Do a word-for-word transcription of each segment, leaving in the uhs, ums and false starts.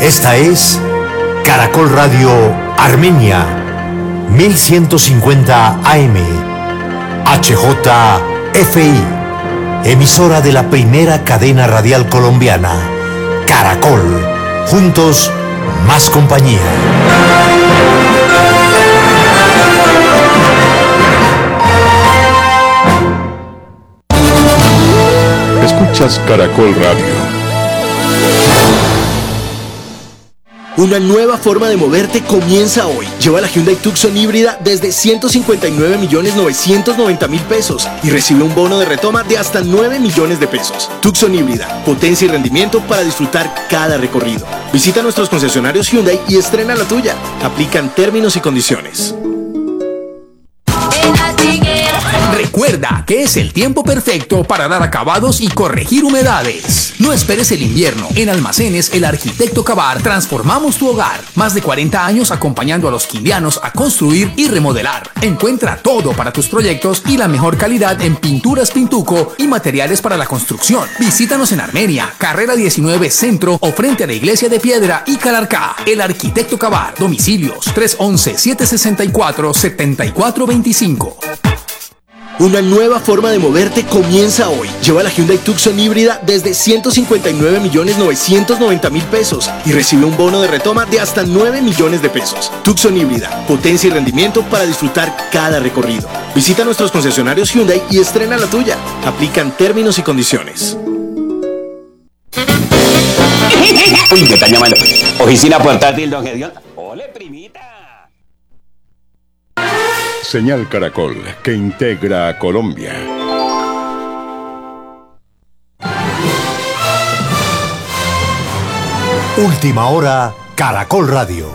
Esta es Caracol Radio Armenia, mil ciento cincuenta A M, H J F I, emisora de la primera cadena radial colombiana. Caracol, juntos, más compañía. Escuchas Caracol Radio. Una nueva forma de moverte comienza hoy. Lleva la Hyundai Tucson híbrida desde ciento cincuenta y nueve millones novecientos noventa mil pesos y recibe un bono de retoma de hasta nueve millones de pesos. Tucson híbrida, potencia y rendimiento para disfrutar cada recorrido. Visita nuestros concesionarios Hyundai y estrena la tuya. Aplican términos y condiciones. Recuerda que es el tiempo perfecto para dar acabados y corregir humedades. No esperes el invierno. En Almacenes El Arquitecto Cabar transformamos tu hogar. Más de cuarenta años acompañando a los quindianos a construir y remodelar. Encuentra todo para tus proyectos y la mejor calidad en pinturas Pintuco y materiales para la construcción. Visítanos en Armenia, Carrera diecinueve Centro o frente a la Iglesia de Piedra y Calarcá. El Arquitecto Cabar. Domicilios tres once, siete sesenta y cuatro, setenta y cuatro veinticinco. Una nueva forma de moverte comienza hoy. Lleva la Hyundai Tucson híbrida desde ciento cincuenta y nueve millones novecientos noventa mil pesos y recibe un bono de retoma de hasta nueve millones de pesos. Tucson híbrida, potencia y rendimiento para disfrutar cada recorrido. Visita nuestros concesionarios Hyundai y estrena la tuya. Aplican términos y condiciones. Uy, me están llamando. Oficina portátil, don Gedión. Ole, primita. Señal Caracol, que integra a Colombia. Última hora, Caracol Radio.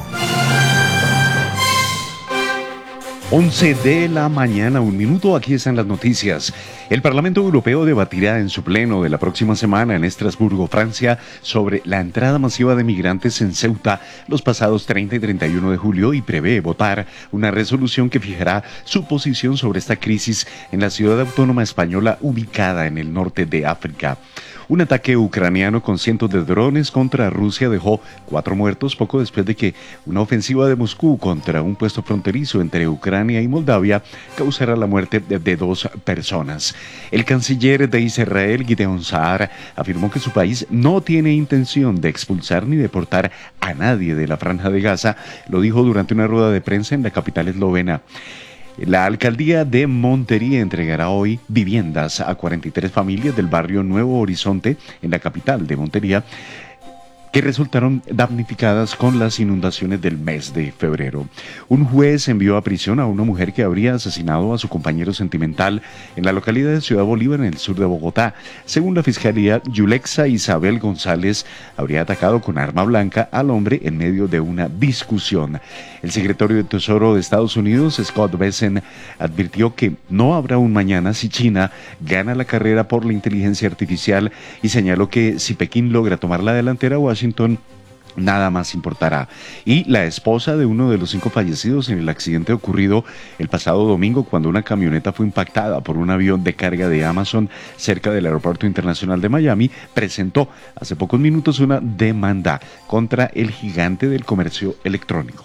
once de la mañana, un minuto, aquí están las noticias. El Parlamento Europeo debatirá en su pleno de la próxima semana en Estrasburgo, Francia, sobre la entrada masiva de migrantes en Ceuta los pasados treinta y treinta y uno de julio y prevé votar una resolución que fijará su posición sobre esta crisis en la ciudad autónoma española ubicada en el norte de África. Un ataque ucraniano con cientos de drones contra Rusia dejó cuatro muertos poco después de que una ofensiva de Moscú contra un puesto fronterizo entre Ucrania y Moldavia causara la muerte de, de dos personas. El canciller de Israel, Gideon Saar, afirmó que su país no tiene intención de expulsar ni deportar a nadie de la Franja de Gaza. Lo dijo durante una rueda de prensa en la capital eslovena. La alcaldía de Montería entregará hoy viviendas a cuarenta y tres familias del barrio Nuevo Horizonte, en la capital de Montería, que resultaron damnificadas con las inundaciones del mes de febrero. Un juez envió a prisión a una mujer que habría asesinado a su compañero sentimental en la localidad de Ciudad Bolívar, en el sur de Bogotá. Según la fiscalía, Yulexa Isabel González habría atacado con arma blanca al hombre en medio de una discusión. El secretario de Tesoro de Estados Unidos, Scott Bessent, advirtió que no habrá un mañana si China gana la carrera por la inteligencia artificial y señaló que si Pekín logra tomar la delantera, Washington nada más importará. Y la esposa de uno de los cinco fallecidos en el accidente ocurrido el pasado domingo cuando una camioneta fue impactada por un avión de carga de Amazon cerca del Aeropuerto Internacional de Miami presentó hace pocos minutos una demanda contra el gigante del comercio electrónico.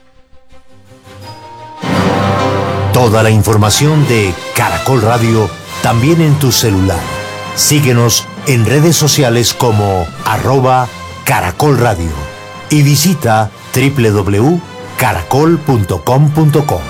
Toda la información de Caracol Radio también en tu celular. Síguenos en redes sociales como arroba Caracol Radio y visita doble u doble u doble u punto caracol punto com punto co.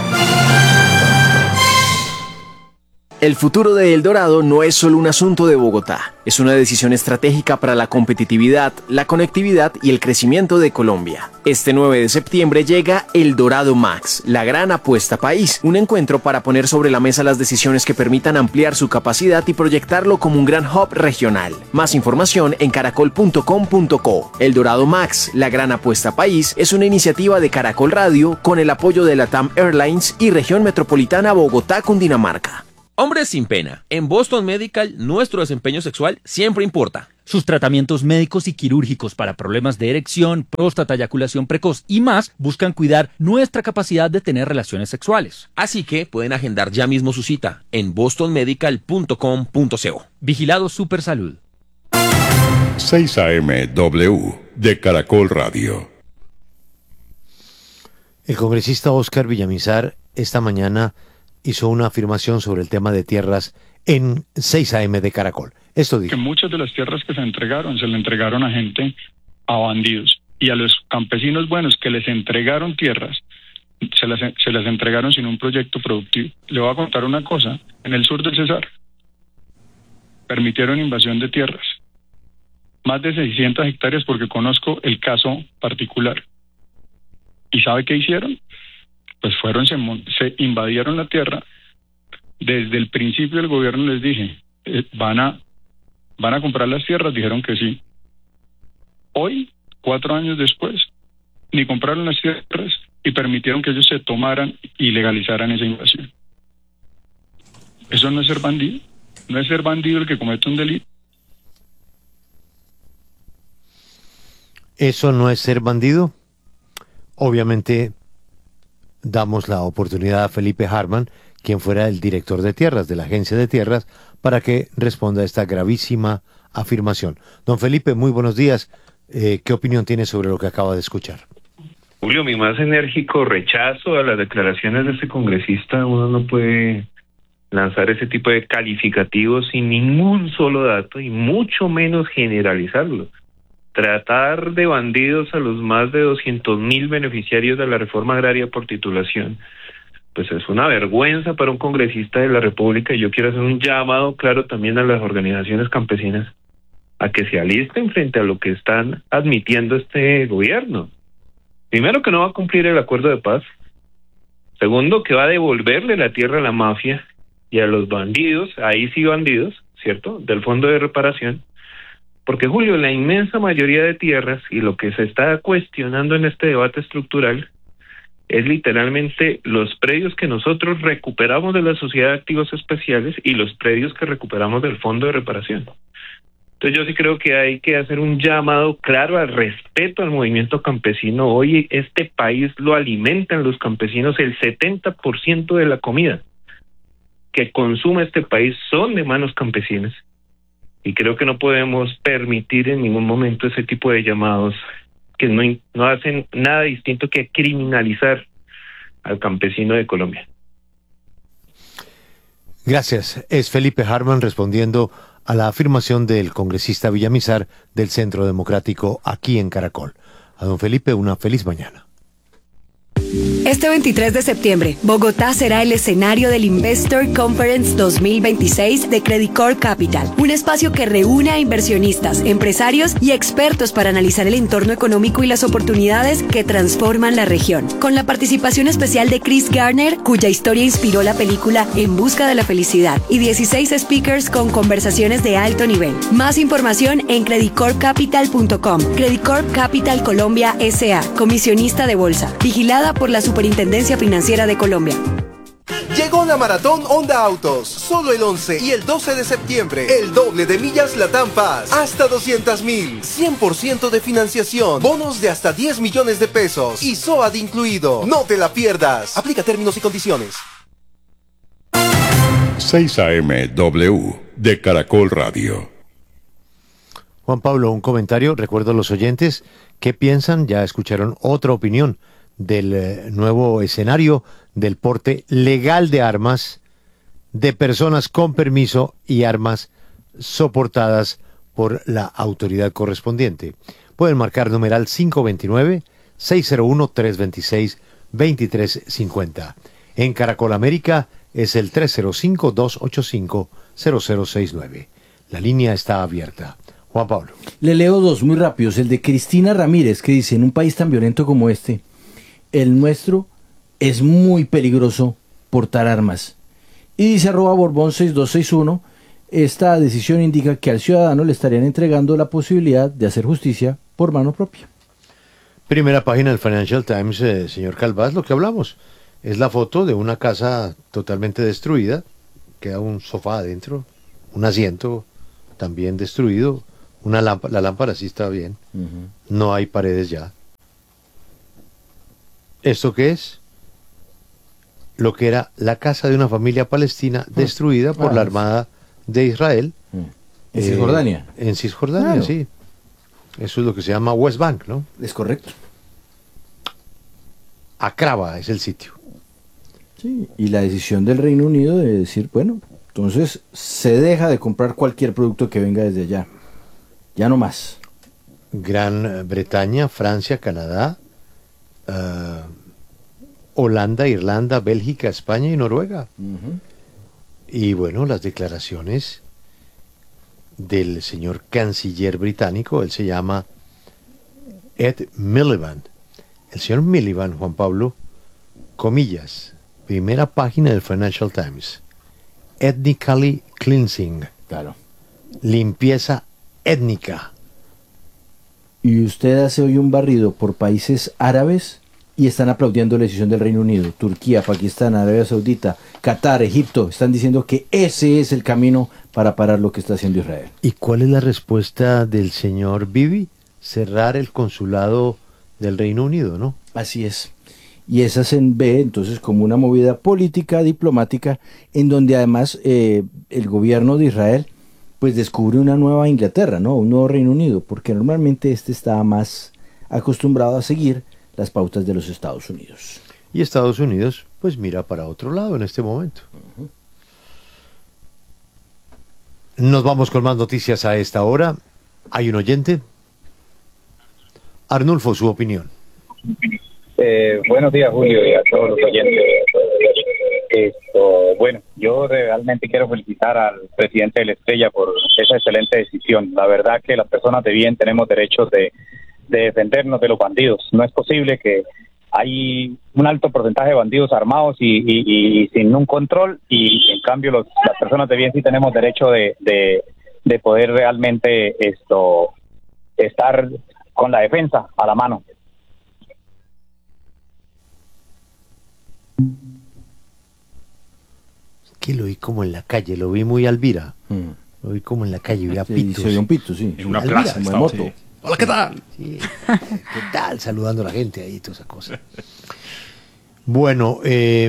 El futuro de El Dorado no es solo un asunto de Bogotá, es una decisión estratégica para la competitividad, la conectividad y el crecimiento de Colombia. Este nueve de septiembre llega El Dorado Max, la gran apuesta país, un encuentro para poner sobre la mesa las decisiones que permitan ampliar su capacidad y proyectarlo como un gran hub regional. Más información en caracol punto com punto co. El Dorado Max, la gran apuesta país, es una iniciativa de Caracol Radio con el apoyo de LATAM Airlines y Región Metropolitana Bogotá, Cundinamarca. Hombres sin pena. En Boston Medical, nuestro desempeño sexual siempre importa. Sus tratamientos médicos y quirúrgicos para problemas de erección, próstata, eyaculación precoz y más buscan cuidar nuestra capacidad de tener relaciones sexuales. Así que pueden agendar ya mismo su cita en boston medical punto com punto co. Vigilado Supersalud. seis A M W. de Caracol Radio. El congresista Óscar Villamizar esta mañana hizo una afirmación sobre el tema de tierras en seis A M de Caracol. Esto dijo. Que muchas de las tierras que se entregaron, se le entregaron a gente, a bandidos. Y a los campesinos buenos que les entregaron tierras, se las, se las entregaron sin un proyecto productivo. Le voy a contar una cosa. En el sur del Cesar permitieron invasión de tierras. Más de seiscientas hectáreas, porque conozco el caso particular. ¿Y sabe qué hicieron? Pues fueron, se, se invadieron la tierra. Desde el principio del gobierno les dije, eh, van a van a comprar las tierras, dijeron que sí. Hoy, cuatro años después, ni compraron las tierras y permitieron que ellos se tomaran y legalizaran esa invasión. ¿Eso no es ser bandido? ¿No es ser bandido el que comete un delito? ¿Eso no es ser bandido? Obviamente damos la oportunidad a Felipe Hartman, quien fuera el director de tierras de la Agencia de Tierras, para que responda a esta gravísima afirmación. Don Felipe, muy buenos días. Eh, ¿Qué opinión tiene sobre lo que acaba de escuchar? Julio, mi más enérgico rechazo a las declaraciones de este congresista. Uno no puede lanzar ese tipo de calificativos sin ningún solo dato y mucho menos generalizarlo. Tratar de bandidos a los más de doscientos mil beneficiarios de la reforma agraria por titulación, pues es una vergüenza para un congresista de la República, y yo quiero hacer un llamado claro también a las organizaciones campesinas a que se alisten frente a lo que están admitiendo este gobierno. Primero, que no va a cumplir el acuerdo de paz. Segundo, que va a devolverle la tierra a la mafia y a los bandidos, ahí sí bandidos, ¿cierto?, del Fondo de Reparación. Porque, Julio, la inmensa mayoría de tierras y lo que se está cuestionando en este debate estructural es literalmente los predios que nosotros recuperamos de la Sociedad de Activos Especiales y los predios que recuperamos del Fondo de Reparación. Entonces yo sí creo que hay que hacer un llamado claro al respeto al movimiento campesino. Hoy este país lo alimentan los campesinos, el setenta por ciento de la comida que consume este país son de manos campesinas. Y creo que no podemos permitir en ningún momento ese tipo de llamados que no, no hacen nada distinto que criminalizar al campesino de Colombia. Gracias. Es Felipe Hartman respondiendo a la afirmación del congresista Villamizar del Centro Democrático aquí en Caracol. A don Felipe, una feliz mañana. Este veintitrés de septiembre, Bogotá será el escenario del Investor Conference dos mil veintiséis de Credicor Capital, un espacio que reúne a inversionistas, empresarios y expertos para analizar el entorno económico y las oportunidades que transforman la región. Con la participación especial de Chris Garner, cuya historia inspiró la película En busca de la felicidad, y dieciséis speakers con conversaciones de alto nivel. Más información en credicorp capital punto com. Credicorp Capital Colombia S A, comisionista de bolsa, vigilada por la Superintendencia Financiera de Colombia. Llegó la Maratón Honda Autos, solo el once y el doce de septiembre, el doble de millas Latam Paz, hasta doscientos mil, cien por ciento de financiación, bonos de hasta diez millones de pesos y S O A D incluido. No te la pierdas, aplica términos y condiciones. seis A M W de Caracol Radio. Juan Pablo, un comentario. Recuerdo a los oyentes qué piensan. Ya escucharon otra opinión del eh, nuevo escenario del porte legal de armas de personas con permiso y armas soportadas por la autoridad correspondiente. Pueden marcar numeral cinco dos nueve, seis cero uno, tres dos seis, dos tres cinco cero. En Caracol América es el tres cero cinco, dos ocho cinco, cero cero seis nueve. La línea está abierta. Juan Pablo. Le leo dos muy rápidos. El de Cristina Ramírez, que dice: en un país tan violento como este, el nuestro, es muy peligroso portar armas. Y dice arroba Borbón seis dos seis uno, esta decisión indica que al ciudadano le estarían entregando la posibilidad de hacer justicia por mano propia. Primera página del Financial Times, eh, señor Calvás, lo que hablamos. Es la foto de una casa totalmente destruida, queda un sofá adentro, un asiento también destruido, una lámpara, la lámpara sí está bien, uh-huh. No hay paredes ya. ¿Esto qué es? Lo que era la casa de una familia palestina destruida por ah, la Armada de Israel. ¿En Cisjordania? Eh, en Cisjordania, claro. Sí. Eso es lo que se llama West Bank, ¿no? Es correcto. Akraba es el sitio. Sí, y la decisión del Reino Unido de decir, bueno, entonces se deja de comprar cualquier producto que venga desde allá. Ya no más. Gran Bretaña, Francia, Canadá, uh, Holanda, Irlanda, Bélgica, España y Noruega. Uh-huh. Y bueno, las declaraciones del señor canciller británico, él se llama Ed Miliband. El señor Miliband, Juan Pablo, comillas, primera página del Financial Times, ethnically cleansing, claro, limpieza étnica. Y usted hace hoy un barrido por países árabes y están aplaudiendo la decisión del Reino Unido. Turquía, Pakistán, Arabia Saudita, Qatar, Egipto, están diciendo que ese es el camino para parar lo que está haciendo Israel. ¿Y cuál es la respuesta del señor Bibi? Cerrar el consulado del Reino Unido, ¿no? Así es. Y esa se ve entonces como una movida política, diplomática, en donde además eh, el gobierno de Israel pues descubre una nueva Inglaterra, ¿no? Un nuevo Reino Unido, porque normalmente este estaba más acostumbrado a seguir las pautas de los Estados Unidos. Y Estados Unidos pues mira para otro lado en este momento. Uh-huh. Nos vamos con más noticias a esta hora. ¿Hay un oyente? Arnulfo, su opinión. Eh, buenos días, Julio, y a todos los oyentes. Esto, bueno, yo realmente quiero felicitar al presidente de la Estrella por esa excelente decisión. La verdad que las personas de bien tenemos derechos de, de defendernos de los bandidos. No es posible que hay un alto porcentaje de bandidos armados y, y, y sin un control, y en cambio los, las personas de bien sí tenemos derecho de, de, de poder realmente esto estar con la defensa a la mano. Que lo vi como en la calle, lo vi muy Alvira. Mm. Lo vi como en la calle, vi a sí, Pitos. Se vio un Pito, sí. En una Alvira, plaza, como en moto. Sí. Hola, ¿qué tal? Sí. ¿Qué tal? Saludando a la gente ahí, toda esa cosa. Bueno, eh,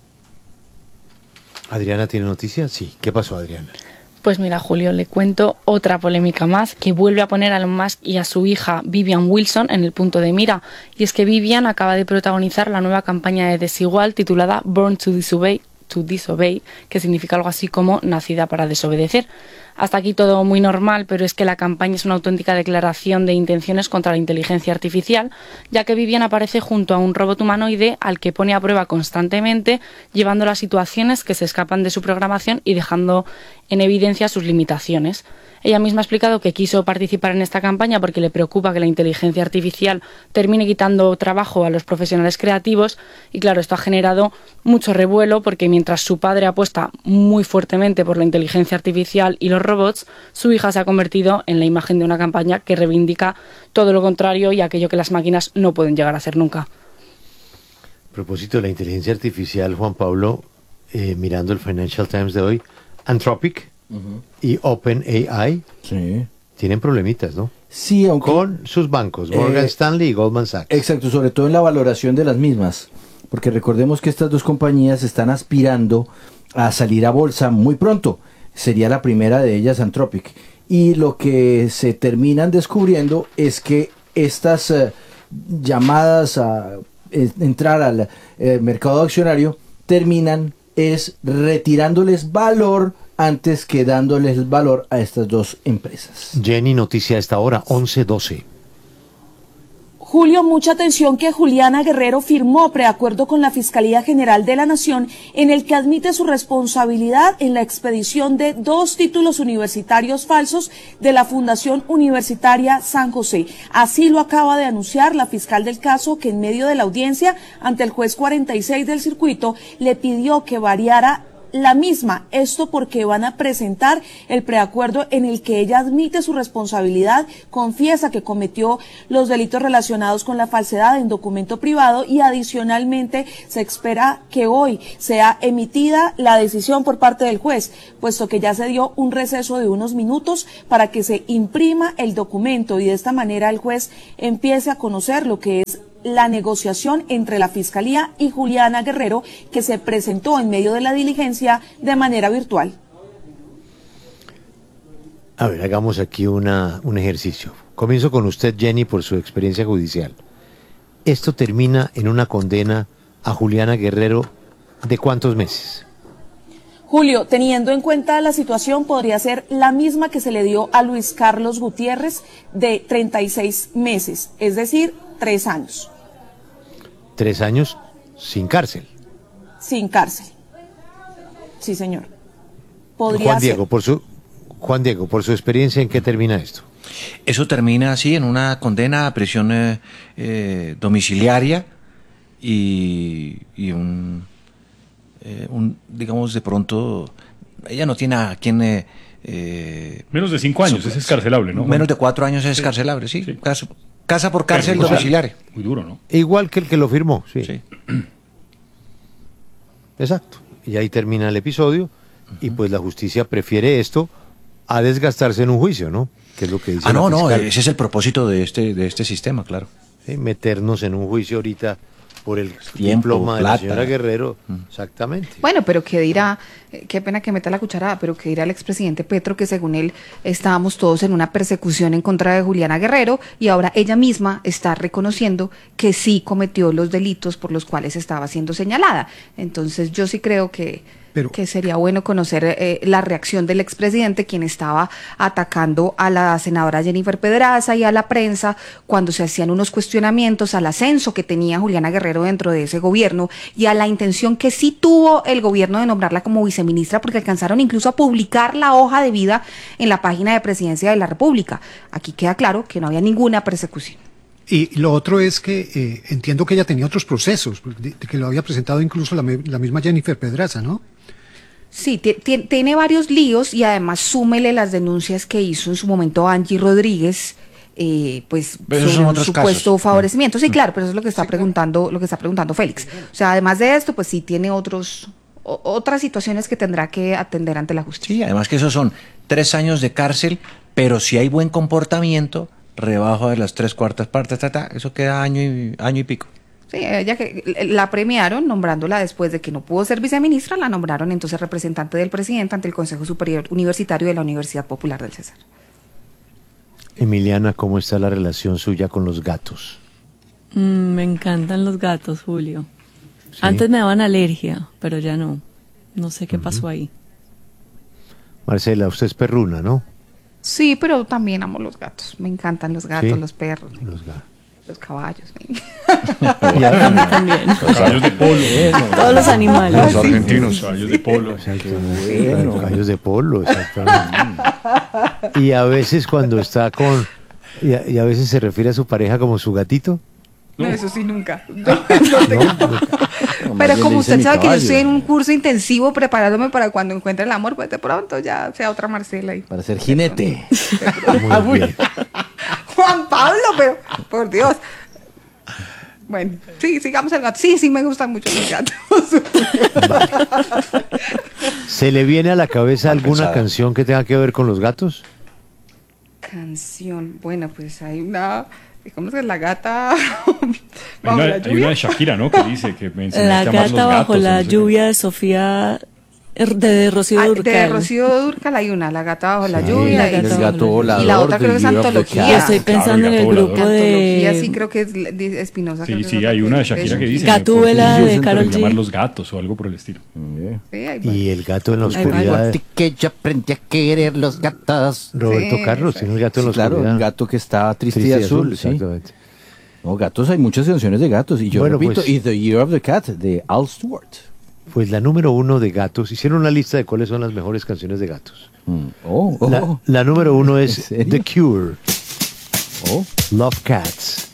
¿Adriana tiene noticias? Sí. ¿Qué pasó, Adriana? Pues mira, Julio, le cuento otra polémica más que vuelve a poner a Elon Musk y a su hija Vivian Wilson en el punto de mira. Y es que Vivian acaba de protagonizar la nueva campaña de Desigual titulada Born to Disobey, to Disobey, que significa algo así como nacida para desobedecer. Hasta aquí todo muy normal, pero es que la campaña es una auténtica declaración de intenciones contra la inteligencia artificial, ya que Vivian aparece junto a un robot humanoide al que pone a prueba constantemente, llevando las situaciones que se escapan de su programación y dejando en evidencia sus limitaciones. Ella misma ha explicado que quiso participar en esta campaña porque le preocupa que la inteligencia artificial termine quitando trabajo a los profesionales creativos y claro, esto ha generado mucho revuelo porque mientras su padre apuesta muy fuertemente por la inteligencia artificial y los robots, su hija se ha convertido en la imagen de una campaña que reivindica todo lo contrario y aquello que las máquinas no pueden llegar a hacer nunca. A propósito de la inteligencia artificial, Juan Pablo, eh, mirando el Financial Times de hoy, Anthropic uh-huh. y OpenAI sí. tienen problemitas, ¿no? Sí, aunque... Con sus bancos, Morgan eh, Stanley y Goldman Sachs. Exacto, sobre todo en la valoración de las mismas, porque recordemos que estas dos compañías están aspirando a salir a bolsa muy pronto. Sería la primera de ellas, Anthropic. Y lo que se terminan descubriendo es que estas eh, llamadas a eh, entrar al eh, mercado accionario terminan es retirándoles valor antes que dándoles valor a estas dos empresas. Jenny, noticia a esta hora, once doce. Julio, mucha atención que Juliana Guerrero firmó preacuerdo con la Fiscalía General de la Nación en el que admite su responsabilidad en la expedición de dos títulos universitarios falsos de la Fundación Universitaria San José. Así lo acaba de anunciar la fiscal del caso, que en medio de la audiencia ante el juez cuarenta y seis del circuito le pidió que variara la misma, esto porque van a presentar el preacuerdo en el que ella admite su responsabilidad, confiesa que cometió los delitos relacionados con la falsedad en documento privado y adicionalmente se espera que hoy sea emitida la decisión por parte del juez, puesto que ya se dio un receso de unos minutos para que se imprima el documento y de esta manera el juez empiece a conocer lo que es la negociación entre la Fiscalía y Juliana Guerrero, que se presentó en medio de la diligencia de manera virtual. A ver, hagamos aquí una, un ejercicio. Comienzo con usted, Jenny, por su experiencia judicial. Esto termina en una condena a Juliana Guerrero ¿de cuántos meses? Julio, teniendo en cuenta la situación, podría ser la misma que se le dio a Luis Carlos Gutiérrez de treinta y seis meses, es decir, tres años. Tres años sin cárcel. Sin cárcel. Sí, señor. Podría Juan Diego, ser. por su Juan Diego, por su experiencia, ¿en qué termina esto? Eso termina así, en una condena a prisión eh, eh, domiciliaria y, y un, eh, un, digamos, de pronto, ella no tiene a quien... Eh, eh, menos de cinco años, es escarcelable, ¿no? Menos de cuatro años es escarcelable, sí. sí. Casa, casa por cárcel Pero, domiciliaria. Muy duro, ¿no? Igual que el que lo firmó, sí. sí. Exacto. Y ahí termina el episodio, uh-huh. y pues la justicia prefiere esto a desgastarse en un juicio, ¿no? Que es lo que dice Ah, no, la no, fiscal. ese es el propósito de este, de este sistema, claro. Sí, meternos en un juicio ahorita por el Tiempo, diploma de la plata. señora Guerrero, exactamente. Bueno, pero qué dirá, eh, qué pena que meta la cucharada, pero qué dirá el expresidente Petro, que según él estábamos todos en una persecución en contra de Juliana Guerrero y ahora ella misma está reconociendo que sí cometió los delitos por los cuales estaba siendo señalada. Entonces yo sí creo que... Pero, que sería bueno conocer eh, la reacción del expresidente, quien estaba atacando a la senadora Jennifer Pedraza y a la prensa cuando se hacían unos cuestionamientos al ascenso que tenía Juliana Guerrero dentro de ese gobierno y a la intención que sí tuvo el gobierno de nombrarla como viceministra, porque alcanzaron incluso a publicar la hoja de vida en la página de Presidencia de la República. Aquí queda claro que no había ninguna persecución. Y lo otro es que eh, entiendo que ella tenía otros procesos, de, de que lo había presentado incluso la, la misma Jennifer Pedraza, ¿no? Sí, tiene varios líos y además súmele las denuncias que hizo en su momento Angie Rodríguez, eh, pues pero sobre un supuesto casos. favorecimiento. Sí, claro, pero eso es lo que está sí, preguntando, lo que está preguntando Félix. O sea, además de esto, pues sí tiene otros o, otras situaciones que tendrá que atender ante la justicia. Sí, además que esos son tres años de cárcel, pero si hay buen comportamiento, rebajo de las tres cuartas partes, ta, ta, eso queda año y año y pico. Sí, ella que la premiaron nombrándola después de que no pudo ser viceministra, la nombraron entonces representante del presidente ante el Consejo Superior Universitario de la Universidad Popular del Cesar. Emiliana, ¿cómo está la relación suya con los gatos? Mm, me encantan los gatos, Julio. ¿Sí? Antes me daban alergia, pero ya no. No sé qué uh-huh. pasó ahí. Marcela, usted es perruna, ¿no? Sí, pero también amo los gatos. Me encantan los gatos, ¿sí? Los perros. Los gatos. Los caballos. Ya, también. Los caballos de polo. Todos los animales. Los argentinos. Los caballos de polo. Bueno. Los caballos de polo, exactamente. Y a veces cuando está con... Y a, y a veces se refiere a su pareja como su gatito. No, eso sí, nunca. No, no, pero como usted sabe que yo estoy en un curso intensivo preparándome para cuando encuentre el amor, pues de pronto ya sea otra Marcela ahí. Para ser jinete. Muy bien. Juan Pablo, pero por Dios. Bueno, sí, sigamos el gato. Sí, sí me gustan mucho los gatos. Vale. ¿Se le viene a la cabeza alguna pensada. canción que tenga que ver con los gatos? Canción, bueno, pues hay una... ¿Cómo es que la gata bajo hay, una, la hay una de Shakira, ¿no? Que dice que me enseñaste la a amar los gata bajo gatos, la no sé lluvia qué. de Sofía de, de Rocío ah, Dúrcal. De Rocío Dúrcal hay una, La gata bajo sí, la lluvia. La gata y, el gato volador, y la otra creo que es Antología. Yo estoy pensando claro, en el grupo volador. de... Antología sí creo que es Espinosa. Sí, sí, hay una de Shakira que dice Gatúbela de Karol G. llamar los gatos o algo por el estilo. Sí, y el gato en la oscuridad. Que yo aprendí a querer los gatos. Roberto sí, Carlos, tiene el gato en la oscuridad. Claro, un gato que está triste, triste y azul. azul exactamente. Sí. No, gatos, hay muchas canciones de gatos. Y yo bueno, repito, pues, y The Year of the Cat, de Al Stewart. Pues la número uno de gatos, hicieron una lista de cuáles son las mejores canciones de gatos. Mm. Oh, oh. La, la número uno es The Cure, oh. Love Cats,